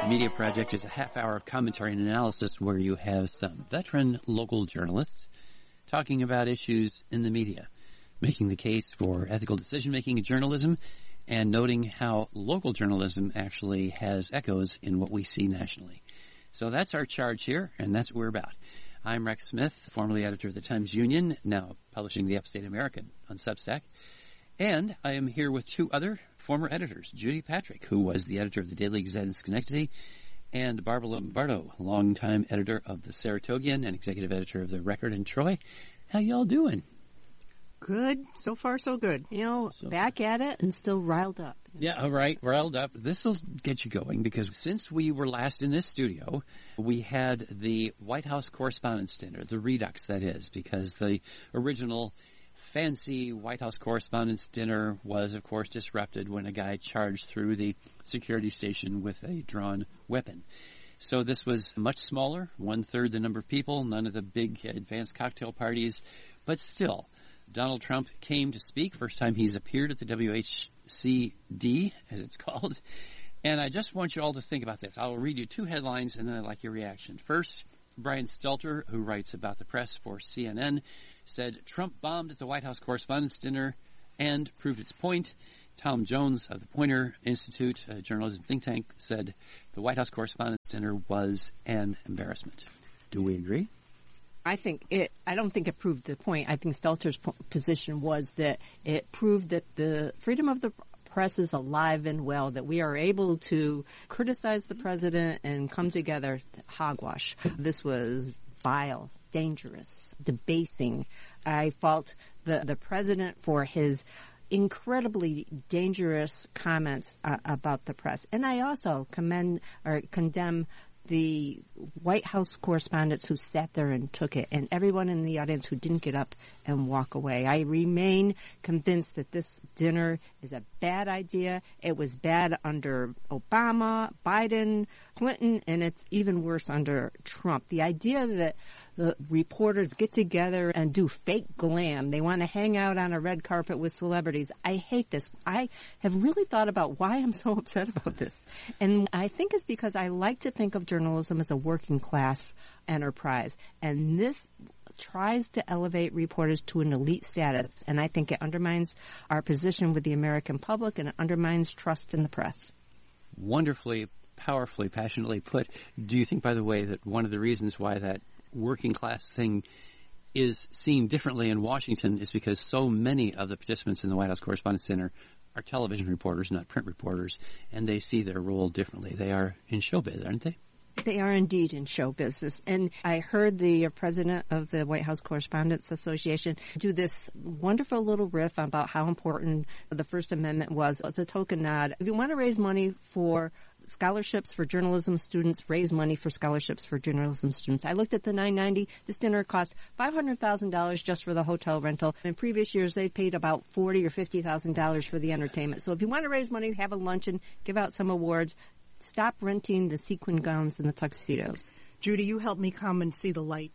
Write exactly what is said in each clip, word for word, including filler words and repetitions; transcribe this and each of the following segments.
Media Project is a half hour of commentary and analysis where you have some veteran local journalists talking about issues in the media, making the case for ethical decision-making in journalism, and noting how local journalism actually has echoes in what we see nationally. So that's our charge here, and that's what we're about. I'm Rex Smith, formerly editor of the Times-Union, now publishing the Upstate American on Substack. And I am here with two other former editors, Judy Patrick, who was the editor of the Daily Gazette in Schenectady, and Barbara Lombardo, longtime editor of the Saratogian and executive editor of the Record in Troy. How y'all doing? Good. So far, so good. You know, so, back at it and still riled up. Yeah, all right, riled up. This will get you going because since we were last in this studio, we had the White House Correspondents' Dinner, the Redux, that is, because the original fancy White House Correspondents' Dinner was, of course, disrupted when a guy charged through the security station with a drawn weapon. So this was much smaller, one-third the number of people, none of the big advanced cocktail parties, but still, Donald Trump came to speak. First time he's appeared at the W H C D, as it's called. And I just want you all to think about this. I'll read you two headlines, and then I'd like your reaction. First, Brian Stelter, who writes about the press for C N N, said Trump bombed at the White House Correspondents' Dinner and proved its point. Tom Jones of the Poynter Institute, a journalism think tank, said the White House Correspondents' Dinner was an embarrassment. Do we agree? I think it, I don't think it proved the point. I think Stelter's po- position was that it proved that the freedom of the press is alive and well, that we are able to criticize the president and come together. Hogwash. This was vile, dangerous, debasing. I fault the, the president for his incredibly dangerous comments uh, about the press. And I also commend or condemn the White House correspondents who sat there and took it, and everyone in the audience who didn't get up and walk away. I remain convinced that this dinner is a bad idea. It was bad under Obama, Biden, Clinton, and it's even worse under Trump. The idea that the reporters get together and do fake glam. They want to hang out on a red carpet with celebrities. I hate this. I have really thought about why I'm so upset about this. And I think it's because I like to think of journalism as a working class enterprise. And this tries to elevate reporters to an elite status. And I think it undermines our position with the American public and it undermines trust in the press. Wonderfully, powerfully, passionately put. Do you think, by the way, that one of the reasons why that working class thing is seen differently in Washington is because so many of the participants in the White House Correspondents' Dinner are television reporters, not print reporters, and they see their role differently. They are in showbiz, aren't they? They are indeed in show business. And I heard the uh, president of the White House Correspondents Association do this wonderful little riff about how important the First Amendment was. It's a token nod. If you want to raise money for scholarships for journalism students, raise money for scholarships for journalism students. I looked at the nine ninety. This dinner cost five hundred thousand dollars just for the hotel rental. In previous years, they paid about forty thousand dollars or fifty thousand dollars for the entertainment. So if you want to raise money, have a luncheon, give out some awards, stop renting the sequin gowns and the tuxedos. Judy, you helped me come and see the light.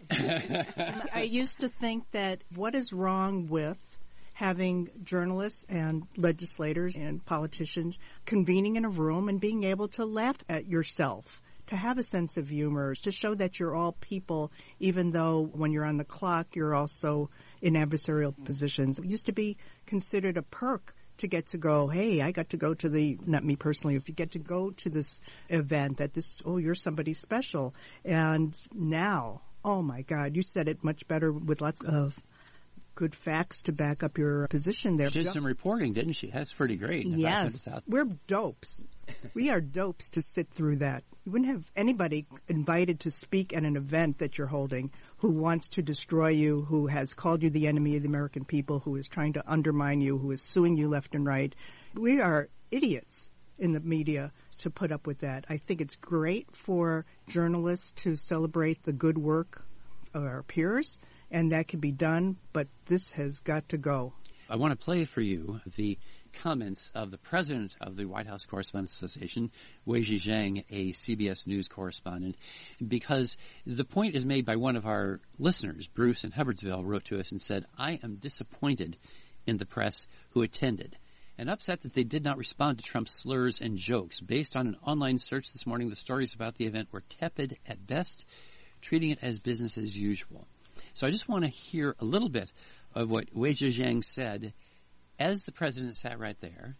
I used to think that what is wrong with having journalists and legislators and politicians convening in a room and being able to laugh at yourself, to have a sense of humor, to show that you're all people, even though when you're on the clock, you're also in adversarial positions. It used to be considered a perk to get to go, hey, I got to go to the, not me personally, if you get to go to this event, that this, oh, you're somebody special. And now, oh my God, you said it much better with lots of good facts to back up your position there. She did some reporting, didn't she? That's pretty great. Yes. We're dopes. We are dopes to sit through that. You wouldn't have anybody invited to speak at an event that you're holding who wants to destroy you, who has called you the enemy of the American people, who is trying to undermine you, who is suing you left and right. We are idiots in the media to put up with that. I think it's great for journalists to celebrate the good work of our peers, and that can be done, but this has got to go. I want to play for you the comments of the president of the White House Correspondents Association, Weijie Zhang, a C B S News correspondent, because the point is made by one of our listeners. Bruce in Hubbardsville wrote to us and said, I am disappointed in the press who attended. and upset that they did not respond to Trump's slurs and jokes. Based on an online search this morning, the stories about the event were tepid at best, treating it as business as usual. So I just want to hear a little bit of what Wei Zhejiang said as the president sat right there,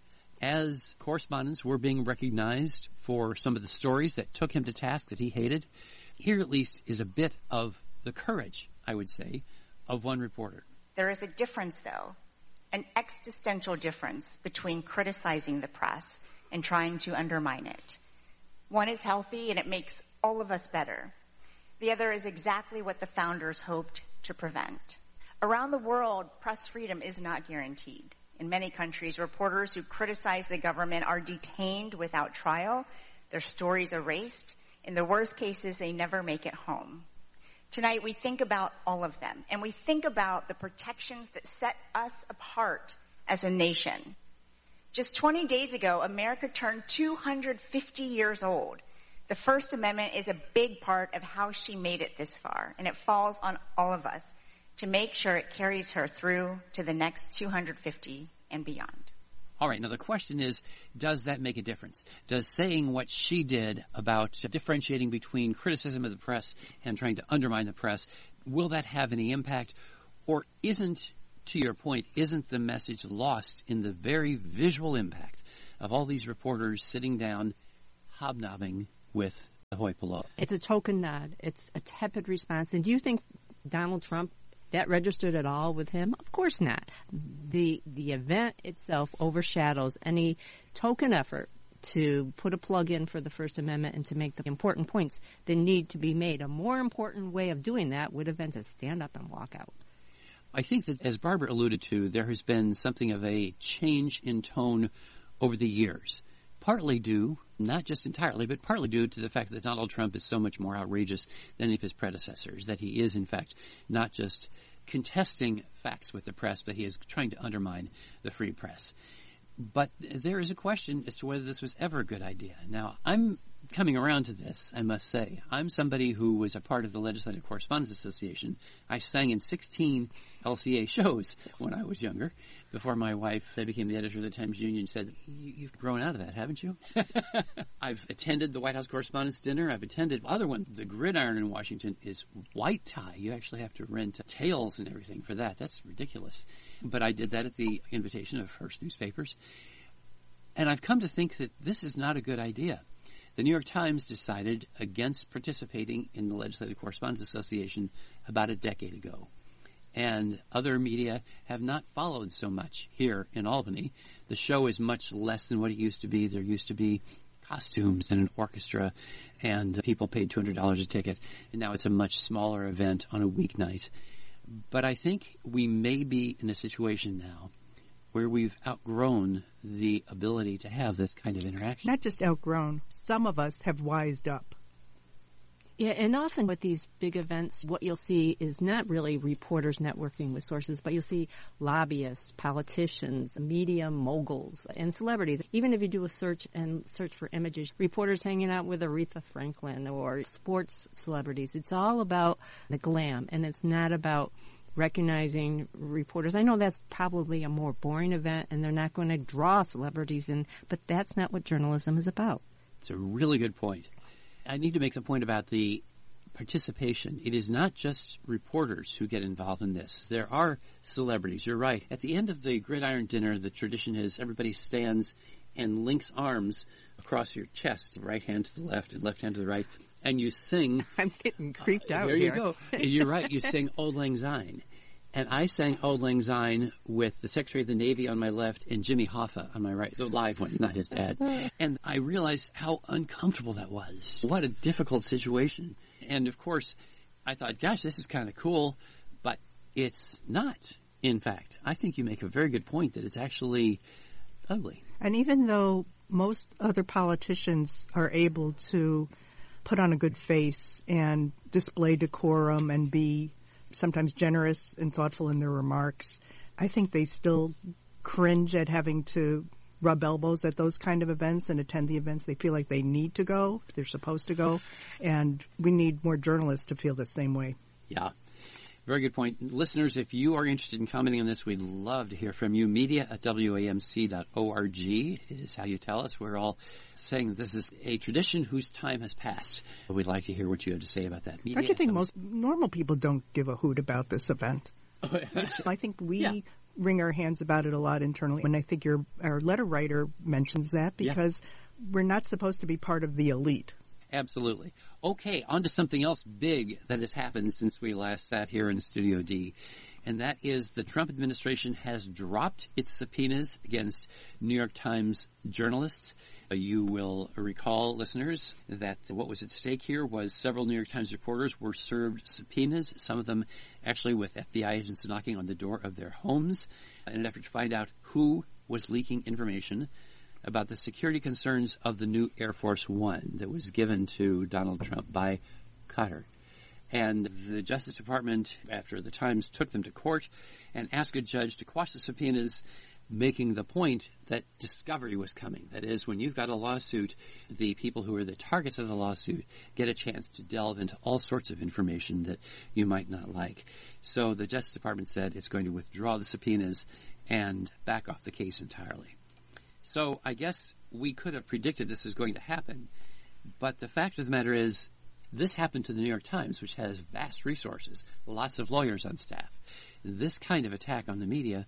as correspondents were being recognized for some of the stories that took him to task that he hated. Here at least is a bit of the courage, I would say, of one reporter. There is a difference, though, an existential difference between criticizing the press and trying to undermine it. One is healthy and it makes all of us better. The other is exactly what the founders hoped to prevent. Around the world, press freedom is not guaranteed. In many countries, reporters who criticize the government are detained without trial, their stories erased. In the worst cases, they never make it home. Tonight, we think about all of them, and we think about the protections that set us apart as a nation. Just twenty days ago, America turned two hundred fifty years old. The First Amendment is a big part of how she made it this far, and it falls on all of us to make sure it carries her through to the next two hundred fifty and beyond. All right, now the question is, does that make a difference? Does saying what she did about differentiating between criticism of the press and trying to undermine the press, will that have any impact? Or isn't, to your point, isn't the message lost in the very visual impact of all these reporters sitting down, hobnobbing with the hoi polloi? It's a token nod. It's a tepid response. And do you think Donald Trump, that registered at all with him? Of course not. The the event itself overshadows any token effort to put a plug in for the First Amendment and to make the important points that need to be made. A more important way of doing that would have been to stand up and walk out. I think that, as Barbara alluded to, there has been something of a change in tone over the years. Partly due, not just entirely, but partly due to the fact that Donald Trump is so much more outrageous than any of his predecessors, that he is, in fact, not just contesting facts with the press, but he is trying to undermine the free press. But there is a question as to whether this was ever a good idea. Now, I'm coming around to this, I must say. I'm somebody who was a part of the Legislative Correspondents Association. I sang in sixteen L C A shows when I was younger, before my wife became the editor of the Times-Union, said, you've grown out of that, haven't you? I've attended the White House Correspondents' Dinner. I've attended other ones. The Gridiron in Washington is white tie. You actually have to rent tails and everything for that. That's ridiculous. But I did that at the invitation of Hearst newspapers. And I've come to think that this is not a good idea. The New York Times decided against participating in the Legislative Correspondents Association about a decade ago. And other media have not followed so much here in Albany. The show is much less than what it used to be. There used to be costumes and an orchestra, and people paid two hundred dollars a ticket. And now it's a much smaller event on a weeknight. But I think we may be in a situation now where we've outgrown the ability to have this kind of interaction. Not just outgrown. Some of us have wised up. Yeah, and often with these big events, what you'll see is not really reporters networking with sources, but you'll see lobbyists, politicians, media moguls, and celebrities. Even if you do a search and search for images, reporters hanging out with Aretha Franklin or sports celebrities. It's all about the glam, and it's not about recognizing reporters. I know that's probably a more boring event, and they're not going to draw celebrities in, but that's not what journalism is about. It's a really good point. I need to make some point about the participation. It is not just reporters who get involved in this. There are celebrities. You're right. At the end of the Gridiron Dinner, the tradition is everybody stands and links arms across your chest, right hand to the left and left hand to the right, and you sing. I'm getting creeped uh, out there here. There you go. You're right. You sing Auld Lang Syne. And I sang Auld Lang Syne with the Secretary of the Navy on my left and Jimmy Hoffa on my right, the live one, not his dad. And I realized how uncomfortable that was. What a difficult situation. And, of course, I thought, gosh, this is kind of cool, but it's not, in fact. I think you make a very good point that it's actually ugly. And even though most other politicians are able to put on a good face and display decorum and be sometimes generous and thoughtful in their remarks, I think they still cringe at having to rub elbows at those kind of events and attend the events. They feel like they need to go, they're supposed to go, and we need more journalists to feel the same way. Yeah. Very good point. Listeners, if you are interested in commenting on this, we'd love to hear from you. Media at W A M C dot org is how you tell us. We're all saying that this is a tradition whose time has passed. We'd like to hear what you have to say about that. Media don't you think most normal people don't give a hoot about this event? I think we yeah. wring our hands about it a lot internally. And I think your our letter writer mentions that because yeah. we're not supposed to be part of the elite. Absolutely. Okay, on to something else big that has happened since we last sat here in Studio D, and that is the Trump administration has dropped its subpoenas against New York Times journalists. Uh, you will recall, listeners, that what was at stake here was several New York Times reporters were served subpoenas, some of them actually with F B I agents knocking on the door of their homes in an effort to find out who was leaking information about the security concerns of the new Air Force One that was given to Donald Trump by Qatar. And the Justice Department, after the Times took them to court and asked a judge to quash the subpoenas, making the point that discovery was coming. That is, when you've got a lawsuit, the people who are the targets of the lawsuit get a chance to delve into all sorts of information that you might not like. So the Justice Department said it's going to withdraw the subpoenas and back off the case entirely. So I guess we could have predicted this is going to happen, but the fact of the matter is this happened to the New York Times, which has vast resources, lots of lawyers on staff. This kind of attack on the media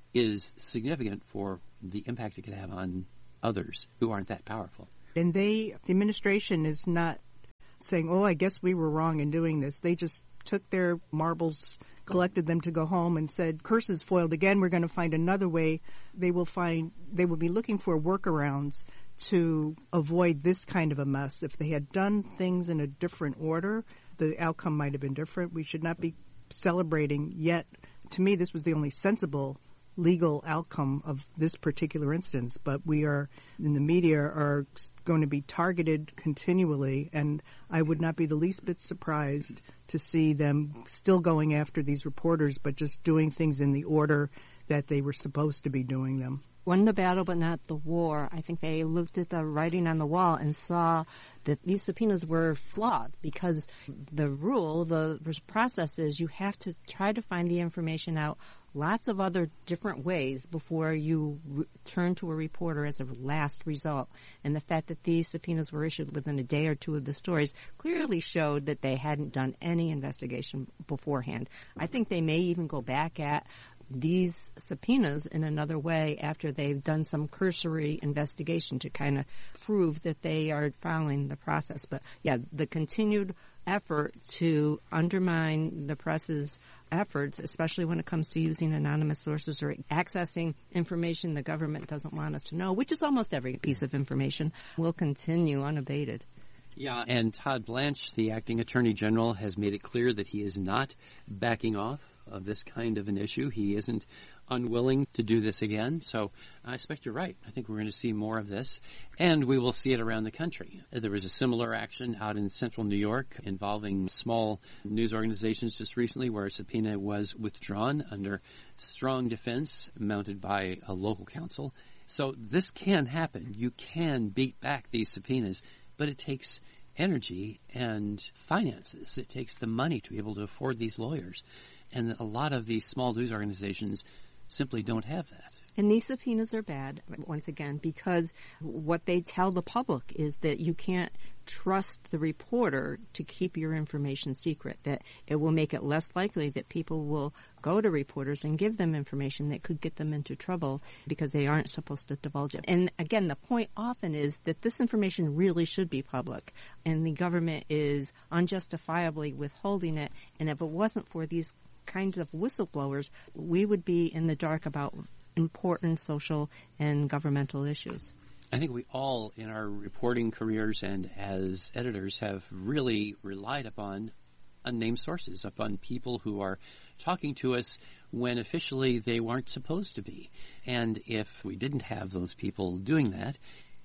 is significant for the impact it could have on others who aren't that powerful. And they, the administration is not saying, oh, I guess we were wrong in doing this. They just took their marbles, collected them to go home and said, curses foiled again, we're going to find another way. They will find, they will be looking for workarounds to avoid this kind of a mess. If they had done things in a different order, the outcome might have been different. We should not be celebrating yet. To me, this was the only sensible legal outcome of this particular instance, but we are, in the media, are going to be targeted continually, and I would not be the least bit surprised to see them still going after these reporters, but just doing things in the order that they were supposed to be doing them. Won the battle, but not the war. I think they looked at the writing on the wall and saw that these subpoenas were flawed because the rule, the process is you have to try to find the information out lots of other different ways before you re- turn to a reporter as a last result. And the fact that these subpoenas were issued within a day or two of the stories clearly showed that they hadn't done any investigation beforehand. I think they may even go back at these subpoenas in another way after they've done some cursory investigation to kind of prove that they are following the process. But yeah, the continued effort to undermine the press's efforts, especially when it comes to using anonymous sources or accessing information the government doesn't want us to know, which is almost every piece of information, will continue unabated. Yeah, and Todd Blanche, the acting attorney general, has made it clear that he is not backing off of this kind of an issue. He isn't unwilling to do this again. So I expect you're right. I think we're going to see more of this, and we will see it around the country. There was a similar action out in central New York involving small news organizations just recently where a subpoena was withdrawn under strong defense mounted by a local counsel. So this can happen. You can beat back these subpoenas, but it takes energy and finances. It takes the money to be able to afford these lawyers. And a lot of these small news organizations simply don't have that. And these subpoenas are bad, once again, because what they tell the public is that you can't trust the reporter to keep your information secret, that it will make it less likely that people will go to reporters and give them information that could get them into trouble because they aren't supposed to divulge it. And again, the point often is that this information really should be public, and the government is unjustifiably withholding it. And if it wasn't for these kinds of whistleblowers, we would be in the dark about important social and governmental issues. I think we all, in our reporting careers and as editors, have really relied upon unnamed sources, upon people who are talking to us when officially they weren't supposed to be. And if we didn't have those people doing that,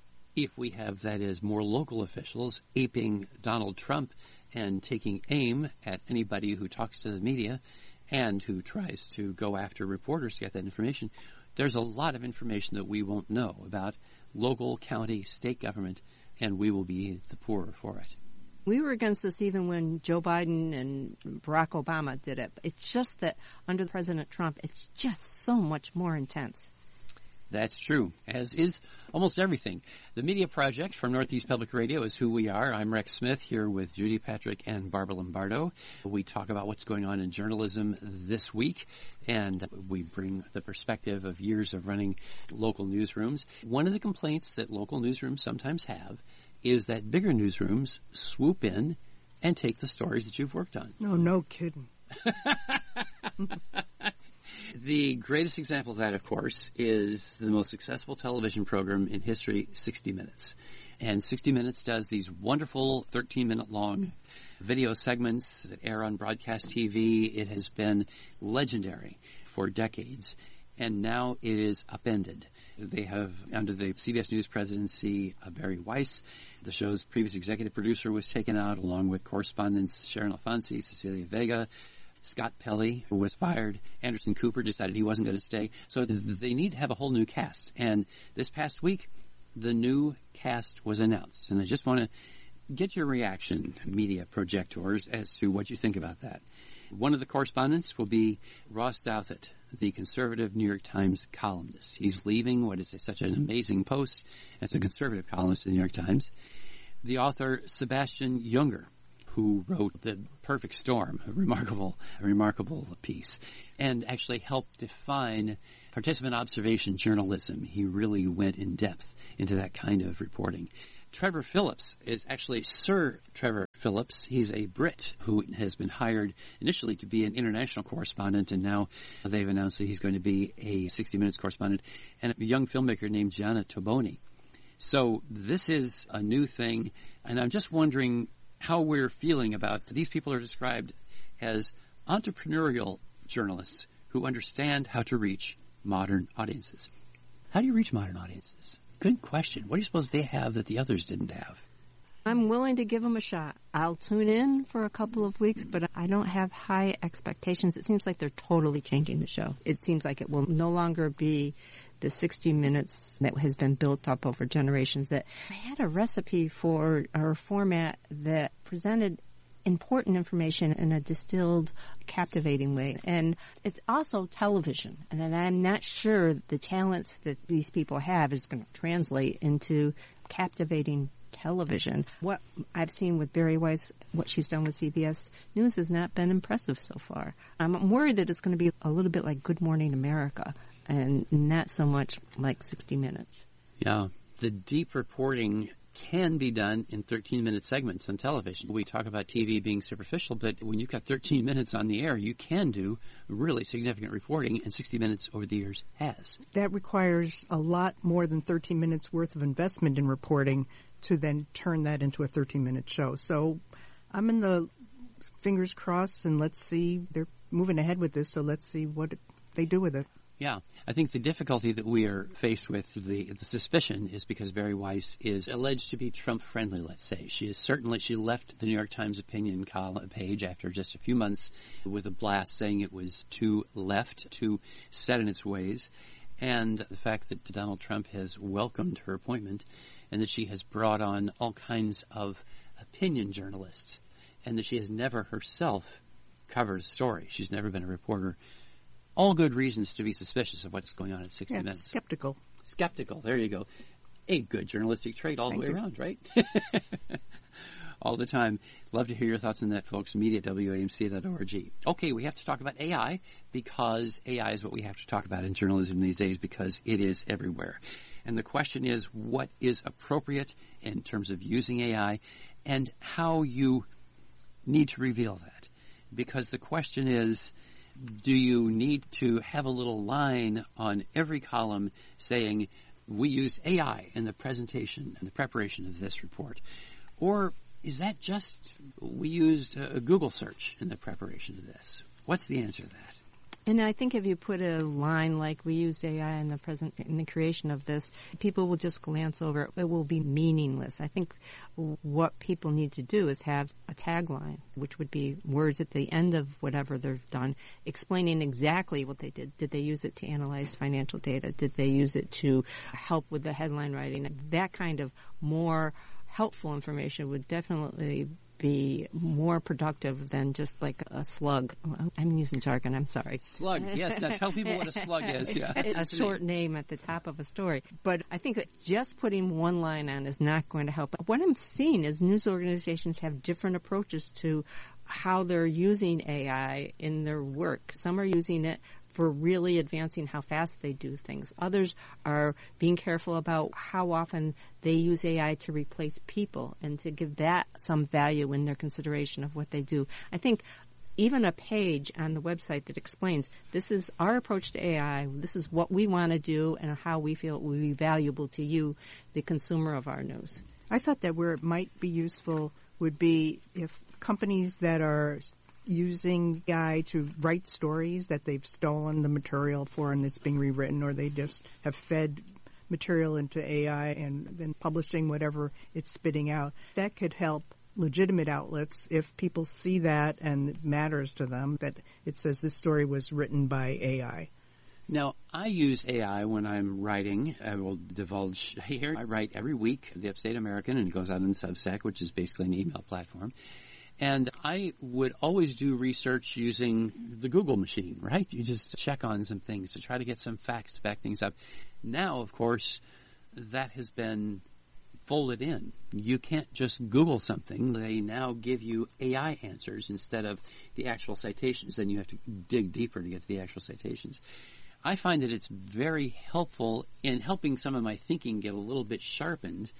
if we have, that is, more local officials aping Donald Trump and taking aim at anybody who talks to the media and who tries to go after reporters to get that information, there's a lot of information that we won't know about local, county, state government, and we will be the poorer for it. We were against this even when Joe Biden and Barack Obama did it. It's just that under President Trump, it's just so much more intense. That's true, as is almost everything. The Media Project from Northeast Public Radio is who we are. I'm Rex Smith here with Judy Patrick and Barbara Lombardo. We talk about what's going on in journalism this week, and we bring the perspective of years of running local newsrooms. One of the complaints that local newsrooms sometimes have is that bigger newsrooms swoop in and take the stories that you've worked on. No, no kidding. The greatest example of that, of course, is the most successful television program in history, sixty minutes. And sixty minutes does these wonderful thirteen-minute long video segments that air on broadcast T V. It has been legendary for decades, and now it is upended. They have, under the C B S News presidency, uh, Barry Weiss. The show's previous executive producer was taken out, along with correspondents Sharon Alfonsi, Cecilia Vega, Scott Pelley, who was fired. Anderson Cooper decided he wasn't going to stay. So they need to have a whole new cast. And this past week, the new cast was announced. And I just want to get your reaction, media projectors, as to what you think about that. One of the correspondents will be Ross Douthat, the conservative New York Times columnist. He's leaving what is such an amazing post as a conservative columnist in the New York Times. The author Sebastian Junger, who wrote The Perfect Storm, a remarkable, a remarkable piece, and actually helped define participant observation journalism. He really went in depth into that kind of reporting. Trevor Phillips is actually Sir Trevor Phillips. He's a Brit who has been hired initially to be an international correspondent, and now they've announced that he's going to be a sixty minutes correspondent, and a young filmmaker named Gianna Toboni. So this is a new thing, and I'm just wondering how we're feeling about these people are described as entrepreneurial journalists who understand how to reach modern audiences. How do you reach modern audiences? Good question. What do you suppose they have that the others didn't have? I'm willing to give them a shot. I'll tune in for a couple of weeks, but I don't have high expectations. It seems like they're totally changing the show. It seems like it will no longer be the sixty minutes that has been built up over generations. That I had a recipe for our format that presented important information in a distilled, captivating way. And it's also television. And then I'm not sure the talents that these people have is going to translate into captivating television. What I've seen with Barry Weiss, what she's done with C B S News has not been impressive so far. I'm worried that it's going to be a little bit like Good Morning America and not so much like sixty minutes. Yeah. The deep reporting can be done in thirteen-minute segments on television. We talk about T V being superficial, but when you've got thirteen minutes on the air, you can do really significant reporting, and sixty minutes over the years has. That requires a lot more than thirteen minutes worth of investment in reporting to then turn that into a thirteen-minute show. So I'm in the fingers crossed, and let's see. They're moving ahead with this, so let's see what they do with it. Yeah. I think the difficulty that we are faced with, the, the suspicion, is because Barry Weiss is alleged to be Trump-friendly, let's say. She is certainly, she left the New York Times opinion column page after just a few months with a blast saying it was too left, too set in its ways. And the fact that Donald Trump has welcomed her appointment and that she has brought on all kinds of opinion journalists and that she has never herself covered a story. She's never been a reporter. All good reasons to be suspicious of what's going on at sixty yeah, minutes. Skeptical. Skeptical. There you go. A good journalistic trait all Thank the way you. around, right? All the time. Love to hear your thoughts on that, folks. Media at W A M C dot org. Okay, we have to talk about A I because A I is what we have to talk about in journalism these days because it is everywhere. And the question is, what is appropriate in terms of using A I and how you need to reveal that? Because the question is, do you need to have a little line on every column saying, we used A I in the presentation and the preparation of this report? Or is that just, we used a Google search in the preparation of this? What's the answer to that? And I think if you put a line like we used A I in the present in the creation of this, people will just glance over it. It will be meaningless. I think what people need to do is have a tagline, which would be words at the end of whatever they've done, explaining exactly what they did. Did they use it to analyze financial data? Did they use it to help with the headline writing? That kind of more helpful information would definitely be more productive than just like a slug. I'm using jargon, I'm sorry. Slug, yes. Now tell people what a slug is. Yeah. It's a short name at the top of a story. But I think that just putting one line on is not going to help. What I'm seeing is news organizations have different approaches to how they're using A I in their work. Some are using it for really advancing how fast they do things. Others are being careful about how often they use A I to replace people and to give that some value in their consideration of what they do. I think even a page on the website that explains this is our approach to A I, this is what we want to do and how we feel it will be valuable to you, the consumer of our news. I thought that where it might be useful would be if companies that are using A I to write stories that they've stolen the material for and it's being rewritten, or they just have fed material into A I and then publishing whatever it's spitting out. That could help legitimate outlets if people see that and it matters to them that it says this story was written by A I. Now, I use A I when I'm writing. I will divulge here. I write every week, the Upstate American, and it goes out in Substack, which is basically an email platform. And I would always do research using the Google machine, right? You just check on some things to try to get some facts to back things up. Now, of course, that has been folded in. You can't just Google something. They now give you A I answers instead of the actual citations. Then you have to dig deeper to get to the actual citations. I find that it's very helpful in helping some of my thinking get a little bit sharpened,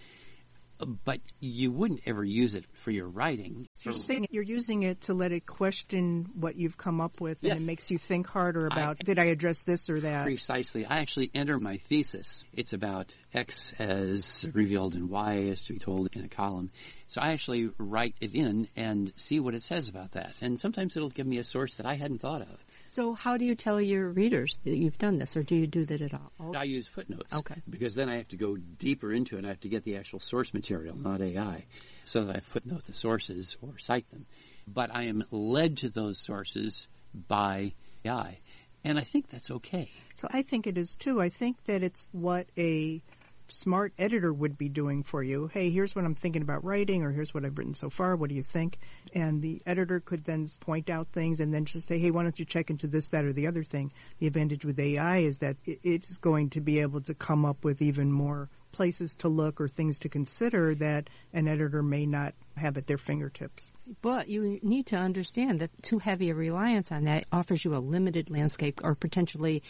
but you wouldn't ever use it for your writing. So you're saying you're using it to let it question what you've come up with, and yes. It makes you think harder about, I, did I address this or that? Precisely. I actually enter my thesis. It's about X as revealed and Y as to be told in a column. So I actually write it in and see what it says about that. And sometimes it'll give me a source that I hadn't thought of. So how do you tell your readers that you've done this, or do you do that at all? I use footnotes. Okay. Because then I have to go deeper into it. I have to get the actual source material, not A I, so that I footnote the sources or cite them. But I am led to those sources by A I. And I think that's okay. So I think it is too. I think that it's what a smart editor would be doing for you. Hey, here's what I'm thinking about writing, or here's what I've written so far. What do you think? And the editor could then point out things and then just say, hey, why don't you check into this, that, or the other thing? The advantage with A I is that it's going to be able to come up with even more places to look or things to consider that an editor may not have at their fingertips. But you need to understand that too heavy a reliance on that offers you a limited landscape or potentially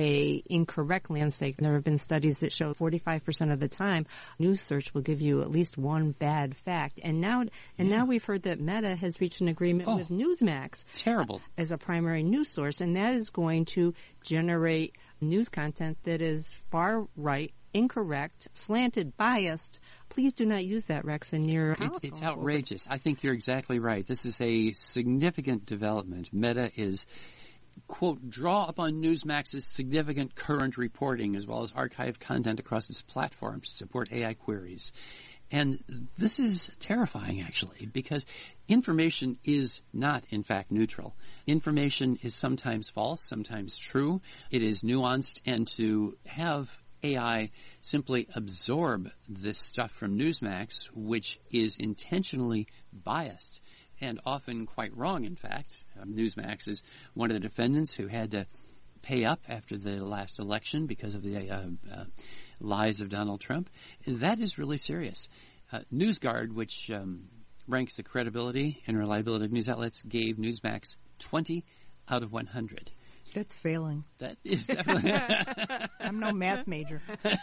a incorrect landscape. There have been studies that show forty-five percent of the time news search will give you at least one bad fact. And now and yeah. now we've heard that Meta has reached an agreement oh, with Newsmax terrible. as a primary news source, and that is going to generate news content that is far right, incorrect, slanted, biased. Please do not use that, Rex, in your It's, it's outrageous. I think you're exactly right. This is a significant development. Meta is, quote, draw upon Newsmax's significant current reporting as well as archived content across its platforms to support A I queries. And this is terrifying, actually, because information is not, in fact, neutral. Information is sometimes false, sometimes true. It is nuanced, and to have A I simply absorb this stuff from Newsmax, which is intentionally biased and often quite wrong, in fact. Um, Newsmax is one of the defendants who had to pay up after the last election because of the uh, uh, lies of Donald Trump. That is really serious. Uh, NewsGuard, which um, ranks the credibility and reliability of news outlets, gave Newsmax twenty out of one hundred. That's failing. That is definitely... I'm no math major.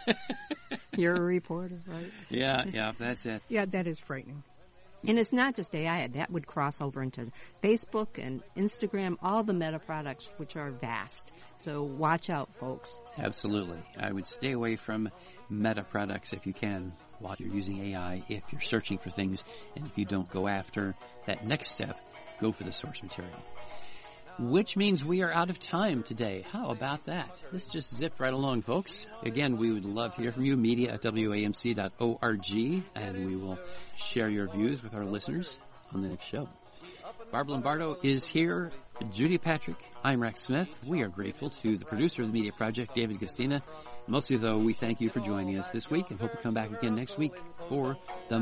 You're a reporter, right? Yeah, yeah, that's it. Yeah, that is frightening. And it's not just A I. That would cross over into Facebook and Instagram, all the Meta products, which are vast. So watch out, folks. Absolutely. I would stay away from Meta products if you can while you're using A I, if you're searching for things, and if you don't go after that next step, go for the source material. Which means we are out of time today. How about that? This just zipped right along, folks. Again, we would love to hear from you, media at W A M C dot org, and we will share your views with our listeners on the next show. Barbara Lombardo is here. Judy Patrick. I'm Rex Smith. We are grateful to the producer of the Media Project, David Gastina. Mostly, though, we thank you for joining us this week and hope you come back again next week for the